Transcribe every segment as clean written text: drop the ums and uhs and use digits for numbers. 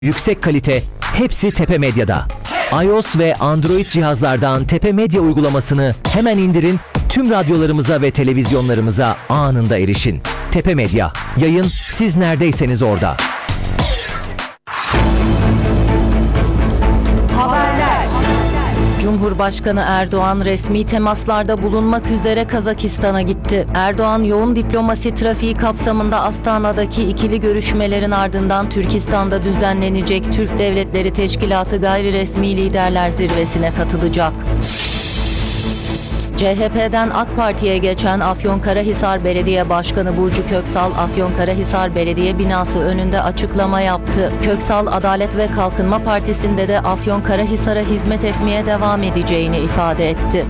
Yüksek kalite, hepsi Tepe Medya'da. iOS ve Android cihazlardan Tepe Medya uygulamasını hemen indirin, tüm radyolarımıza ve televizyonlarımıza anında erişin. Tepe Medya, yayın siz neredeyseniz orada. Haberler. Cumhurbaşkanı Erdoğan resmi temaslarda bulunmak üzere Kazakistan'a gitti. Erdoğan yoğun diplomasi trafiği kapsamında Astana'daki ikili görüşmelerin ardından Türkistan'da düzenlenecek Türk Devletleri Teşkilatı Gayri Resmi Liderler Zirvesi'ne katılacak. CHP'den AK Parti'ye geçen Afyonkarahisar Belediye Başkanı Burcu Köksal, Afyonkarahisar Belediye binası önünde açıklama yaptı. Köksal, Adalet ve Kalkınma Partisi'nde de Afyonkarahisar'a hizmet etmeye devam edeceğini ifade etti.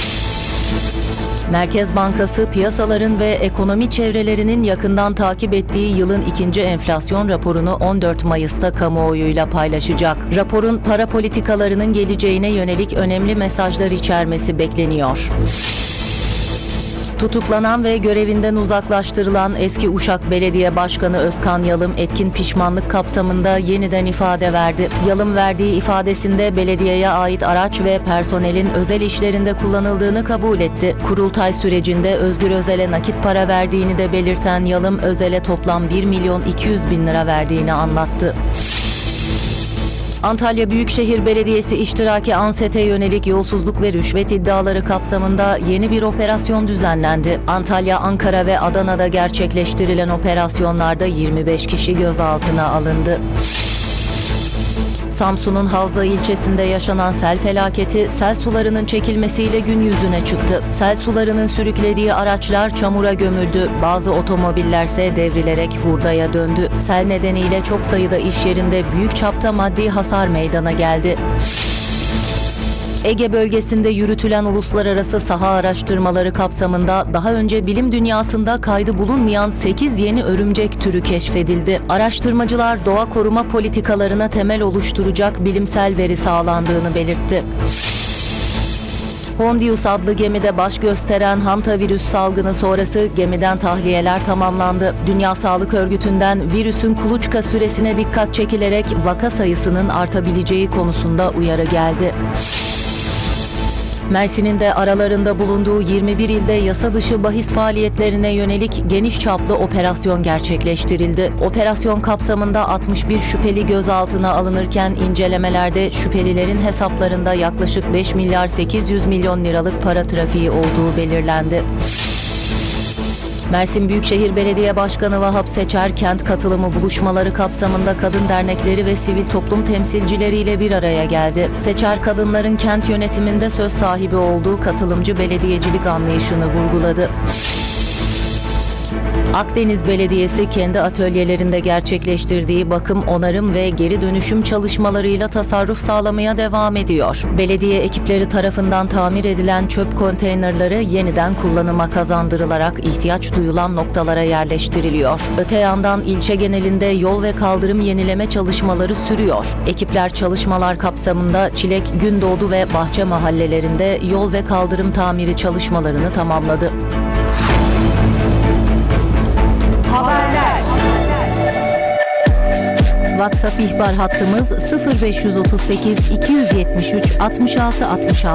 Merkez Bankası, piyasaların ve ekonomi çevrelerinin yakından takip ettiği yılın ikinci enflasyon raporunu 14 Mayıs'ta kamuoyuyla paylaşacak. Raporun para politikalarının geleceğine yönelik önemli mesajlar içermesi bekleniyor. Tutuklanan ve görevinden uzaklaştırılan eski Uşak Belediye Başkanı Özkan Yalım etkin pişmanlık kapsamında yeniden ifade verdi. Yalım verdiği ifadesinde belediyeye ait araç ve personelin özel işlerinde kullanıldığını kabul etti. Kurultay sürecinde Özgür Özel'e nakit para verdiğini de belirten Yalım, Özel'e toplam 1.200.000 lira verdiğini anlattı. Antalya Büyükşehir Belediyesi iştiraki ANSET'e yönelik yolsuzluk ve rüşvet iddiaları kapsamında yeni bir operasyon düzenlendi. Antalya, Ankara ve Adana'da gerçekleştirilen operasyonlarda 25 kişi gözaltına alındı. Samsun'un Havza ilçesinde yaşanan sel felaketi sel sularının çekilmesiyle gün yüzüne çıktı. Sel sularının sürüklediği araçlar çamura gömüldü. Bazı otomobillerse devrilerek hurdaya döndü. Sel nedeniyle çok sayıda iş yerinde büyük çapta maddi hasar meydana geldi. Ege bölgesinde yürütülen uluslararası saha araştırmaları kapsamında daha önce bilim dünyasında kaydı bulunmayan 8 yeni örümcek türü keşfedildi. Araştırmacılar doğa koruma politikalarına temel oluşturacak bilimsel veri sağlandığını belirtti. Hondius adlı gemide baş gösteren hantavirüs salgını sonrası gemiden tahliyeler tamamlandı. Dünya Sağlık Örgütü'nden virüsün kuluçka süresine dikkat çekilerek vaka sayısının artabileceği konusunda uyarı geldi. Mersin'in de aralarında bulunduğu 21 ilde yasa dışı bahis faaliyetlerine yönelik geniş çaplı operasyon gerçekleştirildi. Operasyon kapsamında 61 şüpheli gözaltına alınırken incelemelerde şüphelilerin hesaplarında yaklaşık 5 milyar 800 milyon liralık para trafiği olduğu belirlendi. Mersin Büyükşehir Belediye Başkanı Vahap Seçer, kent katılımı buluşmaları kapsamında kadın dernekleri ve sivil toplum temsilcileriyle bir araya geldi. Seçer, kadınların kent yönetiminde söz sahibi olduğu katılımcı belediyecilik anlayışını vurguladı. Akdeniz Belediyesi kendi atölyelerinde gerçekleştirdiği bakım, onarım ve geri dönüşüm çalışmalarıyla tasarruf sağlamaya devam ediyor. Belediye ekipleri tarafından tamir edilen çöp konteynerları yeniden kullanıma kazandırılarak ihtiyaç duyulan noktalara yerleştiriliyor. Öte yandan ilçe genelinde yol ve kaldırım yenileme çalışmaları sürüyor. Ekipler çalışmalar kapsamında Çilek, Gündoğdu ve Bahçe mahallelerinde yol ve kaldırım tamiri çalışmalarını tamamladı. Haberler. WhatsApp ihbar hattımız 0538 273 66 66.